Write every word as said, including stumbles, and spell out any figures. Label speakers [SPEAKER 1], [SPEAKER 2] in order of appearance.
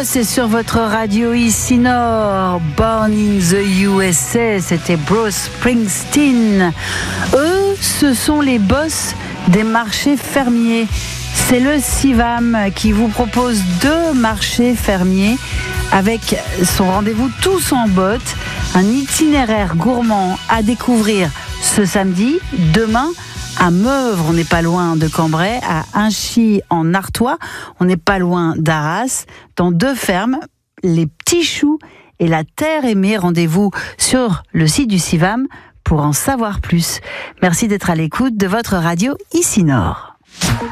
[SPEAKER 1] Boss est sur votre radio ici Nord. Born in the U S A, c'était Bruce Springsteen. Eux, ce sont les boss des marchés fermiers. C'est le Civam qui vous propose deux marchés fermiers avec son rendez-vous tous en botte, un itinéraire gourmand à découvrir ce samedi, demain à Meuvres, on n'est pas loin de Cambrai, à Inchy en Artois, on n'est pas loin d'Arras, dans deux fermes, les Petits Choux et la Terre Aimée. Rendez-vous sur le site du Civam pour en savoir plus. Merci d'être à l'écoute de votre radio ici Nord.